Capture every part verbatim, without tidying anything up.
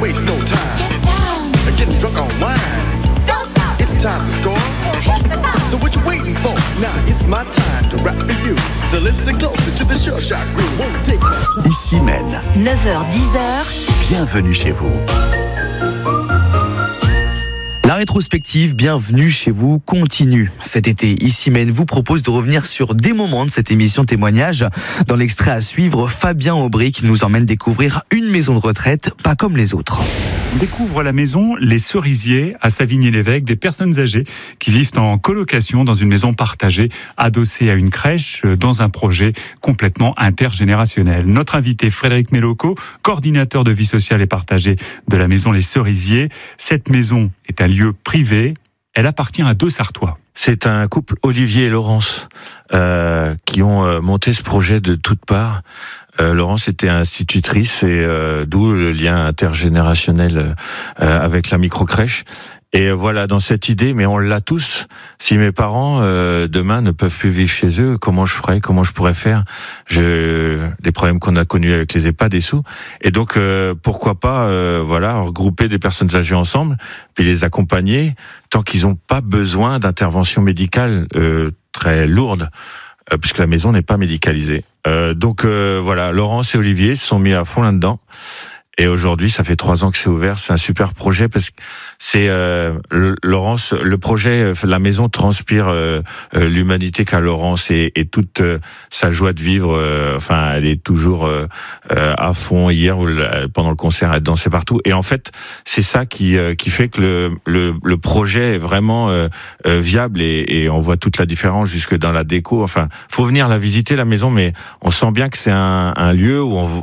waste no time. Get down. And getting drunk on wine. Don't stop. It's time to score. Hit the top. So what you waiting for? Now it's my time to rap for you. So listen closer to the Sure Shot Groove. Won't take much. Ici Maine. neuf heures dix heures. Bienvenue chez vous. La rétrospective Bienvenue chez vous continue. Cet été, Ici Maine vous propose de revenir sur des moments de cette émission témoignage. Dans l'extrait à suivre, Fabien Aubric nous emmène découvrir une maison de retraite pas comme les autres. On découvre la maison Les Cerisiers à Savigny-l'Évêque, des personnes âgées qui vivent en colocation dans une maison partagée, adossée à une crèche, dans un projet complètement intergénérationnel. Notre invité Frédéric Melloco, coordinateur de vie sociale et partagée de la maison Les Cerisiers. Cette maison est un lieu privé, elle appartient à deux Sartois. C'est un couple, Olivier et Laurence, euh, qui ont euh, monté ce projet de toutes parts. Euh, Laurence était institutrice et euh, d'où le lien intergénérationnel euh, avec la microcrèche. Et euh, voilà, dans cette idée, mais on l'a tous. Si mes parents euh, demain ne peuvent plus vivre chez eux, comment je ferais, comment je pourrais faire je, les problèmes qu'on a connus avec les EHPAD et sous. Et donc euh, pourquoi pas, euh, voilà, regrouper des personnes âgées ensemble, puis les accompagner tant qu'ils n'ont pas besoin d'intervention médicale euh, très lourde. Euh, puisque la maison n'est pas médicalisée. Euh, donc euh, voilà, Laurence et Olivier se sont mis à fond là-dedans. Et aujourd'hui, ça fait trois ans que c'est ouvert. C'est un super projet parce que c'est euh, le, Laurence, le projet, la maison transpire euh, euh, l'humanité qu'a Laurence et, et toute euh, sa joie de vivre. Euh, enfin, elle est toujours euh, euh, à fond. Hier, pendant le concert, elle dansait partout. Et en fait, c'est ça qui euh, qui fait que le le, le projet est vraiment euh, euh, viable et, et on voit toute la différence jusque dans la déco. Enfin, faut venir la visiter la maison, mais on sent bien que c'est un, un lieu où on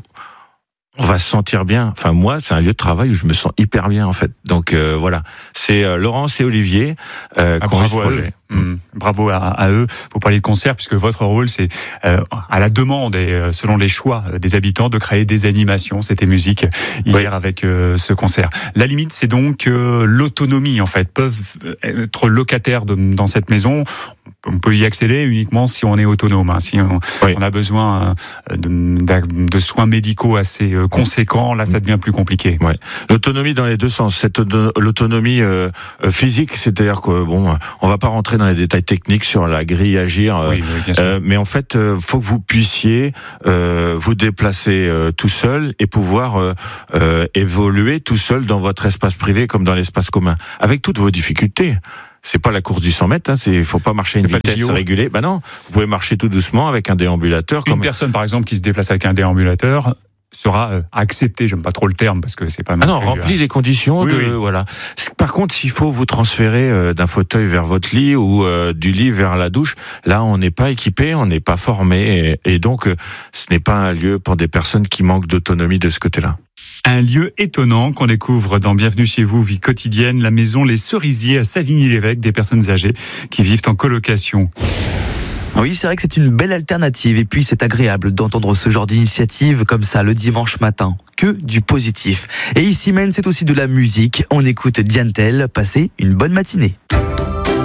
On va se sentir bien. Enfin, moi, c'est un lieu de travail où je me sens hyper bien, en fait. Donc, euh, voilà. C'est euh, Laurence et Olivier euh, Ah, qui ont eu ce bravo à projet. eux. Mmh. Bravo à, à eux. Vous parlez de concert puisque votre rôle, c'est euh, à la demande et euh, selon les choix des habitants de créer des animations. C'était musique hier oui. avec euh, ce concert. La limite, c'est donc euh, l'autonomie, en fait. Peuvent être locataires de, dans cette maison. On peut y accéder uniquement si on est autonome. Hein. Si on, oui. on a besoin de, de, de soins médicaux assez conséquents, là, ça devient plus compliqué. Ouais. L'autonomie dans les deux sens. Cette, l'autonomie euh, physique, c'est-à-dire que bon, on va pas rentrer dans les détails techniques sur la grille agir, euh, oui, oui, euh, mais en fait, euh, faut que vous puissiez euh, vous déplacer euh, tout seul et pouvoir euh, euh, évoluer tout seul dans votre espace privé comme dans l'espace commun, avec toutes vos difficultés. C'est pas la course du cent mètres, hein, c'est, faut pas marcher à une vitesse régulée. Ben non, vous pouvez marcher tout doucement avec un déambulateur. Une comme... personne, par exemple, qui se déplace avec un déambulateur sera euh, accepté, j'aime pas trop le terme parce que c'est pas ah non, remplit euh... les conditions oui, de, oui. voilà. Par contre, s'il faut vous transférer euh, d'un fauteuil vers votre lit ou euh, du lit vers la douche, là on n'est pas équipé, on n'est pas formé et, et donc euh, ce n'est pas un lieu pour des personnes qui manquent d'autonomie de ce côté-là. Un lieu étonnant qu'on découvre dans Bienvenue chez vous, vie quotidienne, la maison Les Cerisiers à Savigny-l'Évêque, des personnes âgées qui vivent en colocation. Oui, c'est vrai que c'est une belle alternative et puis c'est agréable d'entendre ce genre d'initiative comme ça le dimanche matin. Que du positif. Et Ici Maine, c'est aussi de la musique. On écoute Diantel, passez une bonne matinée.